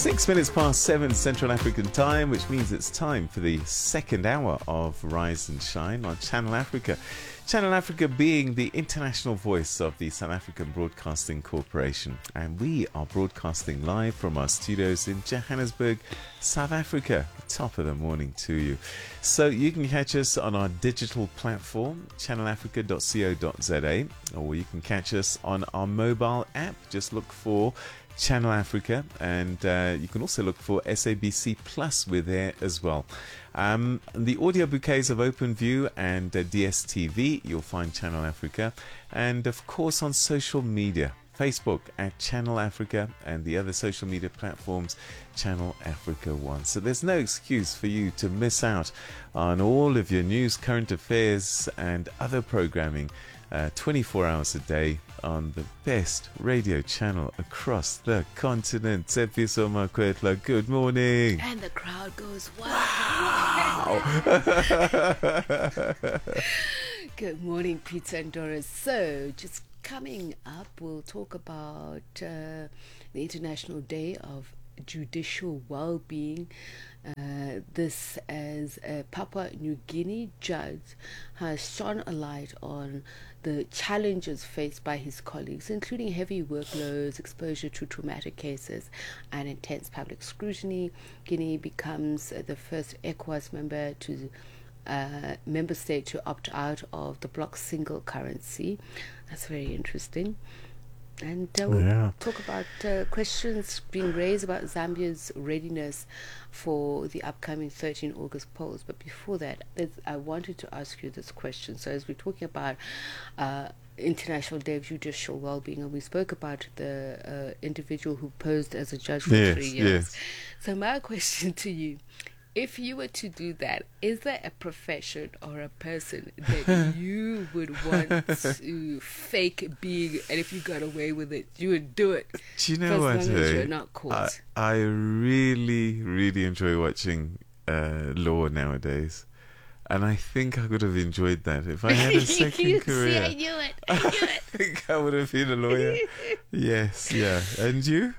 6 minutes past 7 Central African time, which means it's time for the second hour of Rise and Shine on Channel Africa. Channel Africa being the international voice of the South African Broadcasting Corporation. And we are broadcasting live from our studios in Johannesburg, South Africa. Top of the morning to you. So you can catch us on our digital platform, channelafrica.co.za, or you can catch us on our mobile app. Just look for Channel Africa, and you can also look for SABC Plus. We're there as well. The audio bouquets of OpenView and DSTV, you'll find Channel Africa, and of course on social media, Facebook at Channel Africa, and the other social media platforms, Channel Africa 1. So there's no excuse for you to miss out on all of your news, current affairs, and other programming 24 hours a day on the best radio channel across the continent. Tsepiso Makwetla, good morning. And the crowd goes, wow. Good morning, Peter and Doris. So, just coming up, we'll talk about the International Day of Judicial Well-Being. This as a Papua New Guinea judge has shone a light on the challenges faced by his colleagues, including heavy workloads, exposure to traumatic cases, and intense public scrutiny. Guinea becomes the first ECOWAS member state to opt out of the bloc's single currency. That's very interesting. And we'll talk about questions being raised about Zambia's readiness for the upcoming 13 August polls. But before that, I wanted to ask you this question. So as we're talking about International Day of Judicial Wellbeing, and we spoke about the individual who posed as a judge for 3 years. Yes. So my question to you, if you were to do that, is there a profession or a person that you would want to fake being, and if you got away with it, you would do it? Do you know what? As long as you're not caught. I really, really enjoy watching law nowadays. And I think I would have enjoyed that if I had a second career. See, I knew it. I think I would have been a lawyer. Yes, yeah. And you?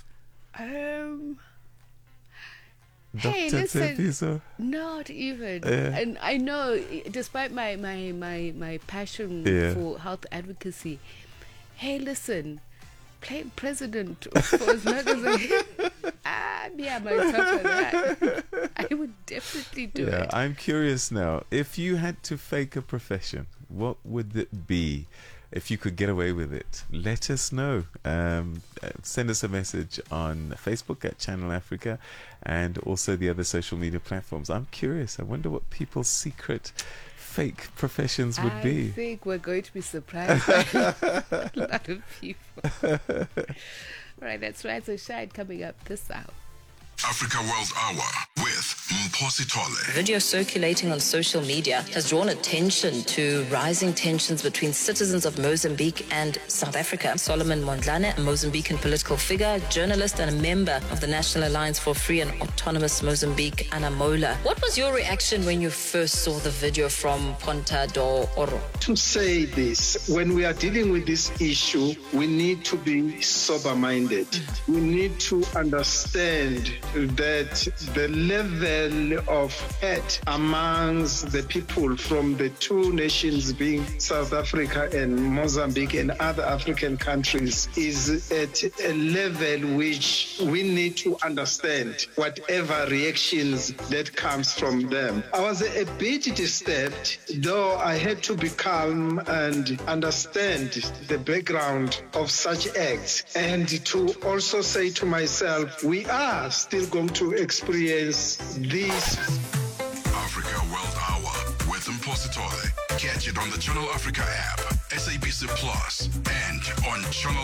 Hey, Dr. listen, Tsepiso? not even. Yeah. And I know, despite my passion for health advocacy, hey, listen, playing president for as long as I'm on top of that. I would definitely do it. I'm curious now. If you had to fake a profession, what would it be? If you could get away with it, let us know. Send us a message on Facebook at Channel Africa, and also the other social media platforms. I'm curious. I wonder what people's secret fake professions would be. I think we're going to be surprised by a lot of people. All right, that's Rise and Shine coming up this hour. Africa World Hour with Mphosi Tole. Video circulating on social media has drawn attention to rising tensions between citizens of Mozambique and South Africa. Solomon Mondlane, a Mozambican political figure, journalist, and a member of the National Alliance for Free and Autonomous Mozambique, Anamola. What was your reaction when you first saw the video from Ponta do Oro? To say this, when we are dealing with this issue, we need to be sober-minded. We need to understand that the level of hate amongst the people from the two nations being South Africa and Mozambique and other African countries is at a level which we need to understand whatever reactions that comes from them. I was a bit disturbed, though I had to be calm and understand the background of such acts, and to also say to myself, we are still going to experience this. Africa World Hour with Mphosi Tole. Catch it on the Channel Africa app, SABC Plus, and on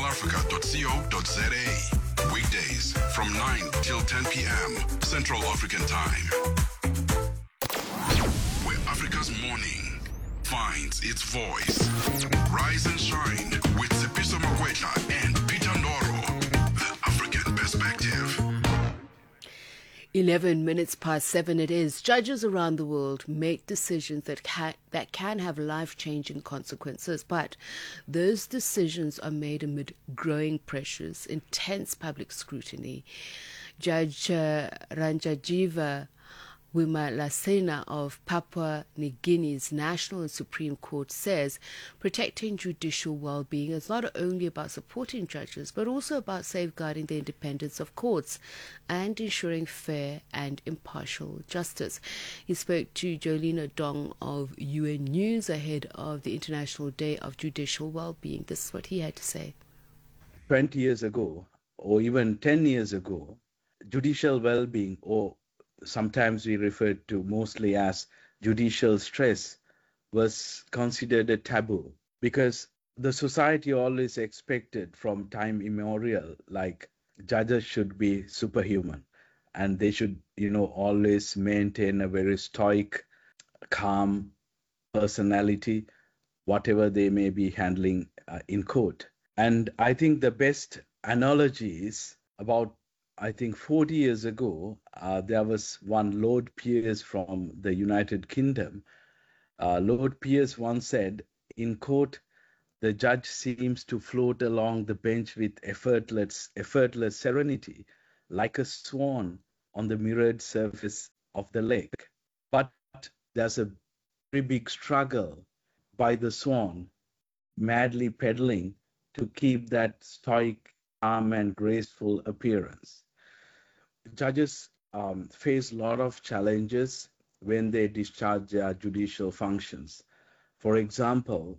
channelafrica.co.za. Weekdays from 9 till 10 p.m. Central African Time. Where Africa's morning finds its voice. Rise and Shine with Tsepiso Makwetla and Peter Ndoro. The African Perspective. 11 minutes past 7 it is. Judges around the world make decisions that can have life-changing consequences, but those decisions are made amid growing pressures, intense public scrutiny. Judge Ranjajiva Wimalasena of Papua New Guinea's National and Supreme Court says protecting judicial well-being is not only about supporting judges but also about safeguarding the independence of courts and ensuring fair and impartial justice. He spoke to Jolina Dong of UN News ahead of the International Day of Judicial Well-being. This is what he had to say. 20 years ago, or even 10 years ago, judicial well-being, or sometimes we refer to mostly as judicial stress, was considered a taboo because the society always expected from time immemorial, like judges should be superhuman and they should, always maintain a very stoic, calm personality, whatever they may be handling in court. And I think the best analogy is about 40 years ago, there was one Lord Pearce from the United Kingdom. Lord Pearce once said, in court, the judge seems to float along the bench with effortless serenity, like a swan on the mirrored surface of the lake. But there's a very big struggle by the swan, madly pedaling to keep that stoic, calm, and graceful appearance. Judges face a lot of challenges when they discharge their judicial functions. For example,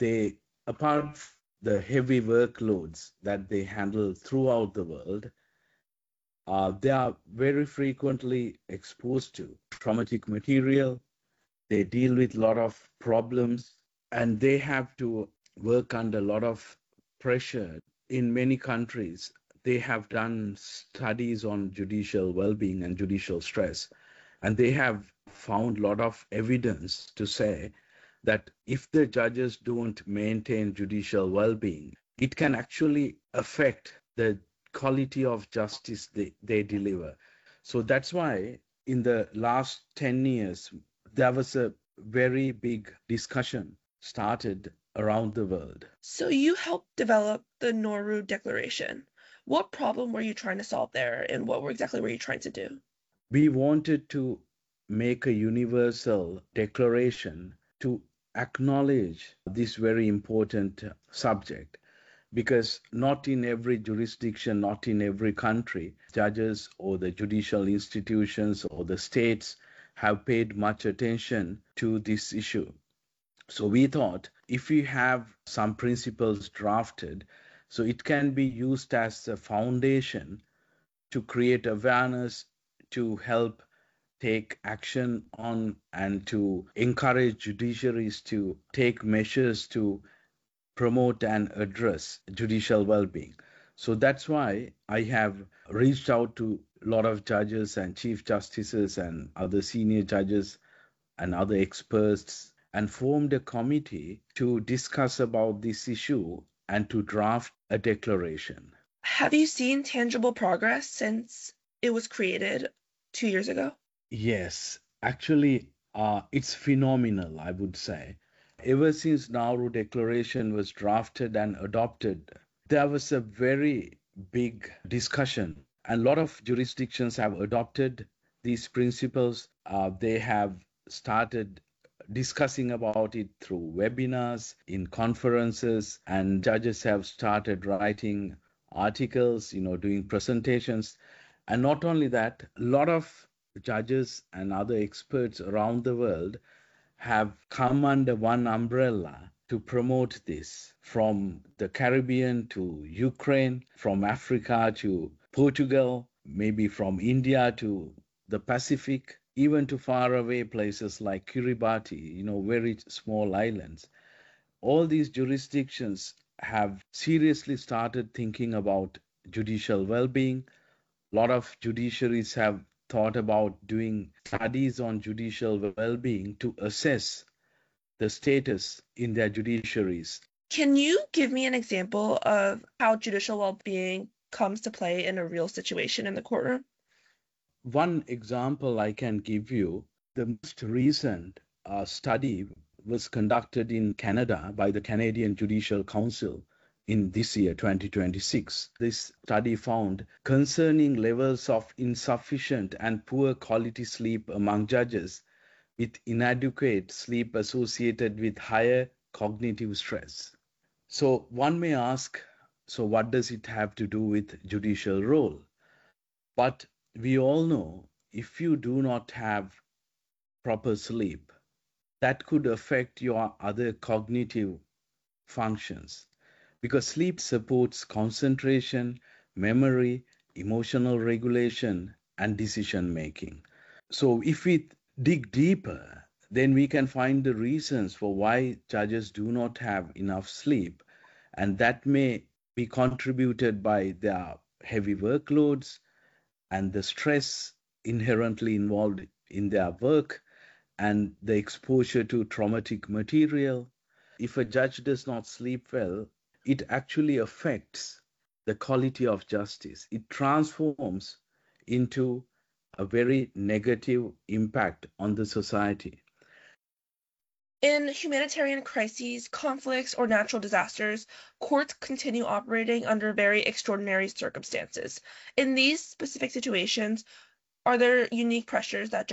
apart from the heavy workloads that they handle throughout the world, they are very frequently exposed to traumatic material. They deal with a lot of problems, and they have to work under a lot of pressure. In many countries, they have done studies on judicial well-being and judicial stress, and they have found a lot of evidence to say that if the judges don't maintain judicial well-being, it can actually affect the quality of justice they deliver. So that's why in the last 10 years, there was a very big discussion started around the world. So you helped develop the Nauru Declaration. What problem were you trying to solve there, and what exactly were you trying to do? We wanted to make a universal declaration to acknowledge this very important subject, because not in every jurisdiction, not in every country, judges or the judicial institutions or the states have paid much attention to this issue. So we thought if we have some principles drafted, so it can be used as a foundation to create awareness, to help take action on, and to encourage judiciaries to take measures to promote and address judicial well-being. So that's why I have reached out to a lot of judges and chief justices and other senior judges and other experts, and formed a committee to discuss about this issue and to draft a declaration. Have you seen tangible progress since it was created 2 years ago? Yes, actually, it's phenomenal, I would say. Ever since Nauru Declaration was drafted and adopted, there was a very big discussion, and a lot of jurisdictions have adopted these principles. They have started discussing about it through webinars, in conferences, and judges have started writing articles, doing presentations. And not only that, a lot of judges and other experts around the world have come under one umbrella to promote this, from the Caribbean to Ukraine, from Africa to Portugal, maybe from India to the Pacific, even to faraway places like Kiribati, very small islands. All these jurisdictions have seriously started thinking about judicial well-being. A lot of judiciaries have thought about doing studies on judicial well-being to assess the status in their judiciaries. Can you give me an example of how judicial well-being comes to play in a real situation in the courtroom? One example I can give you, the most recent study was conducted in Canada by the Canadian Judicial Council in this year, 2026. This study found concerning levels of insufficient and poor quality sleep among judges, with inadequate sleep associated with higher cognitive stress. So one may ask, so what does it have to do with judicial role? But we all know if you do not have proper sleep, that could affect your other cognitive functions, because sleep supports concentration, memory, emotional regulation, and decision making. So if we dig deeper, then we can find the reasons for why judges do not have enough sleep, and that may be contributed by their heavy workloads and the stress inherently involved in their work and the exposure to traumatic material. If a judge does not sleep well, it actually affects the quality of justice. It transforms into a very negative impact on the society. In humanitarian crises, conflicts, or natural disasters, courts continue operating under very extraordinary circumstances. In these specific situations, are there unique pressures that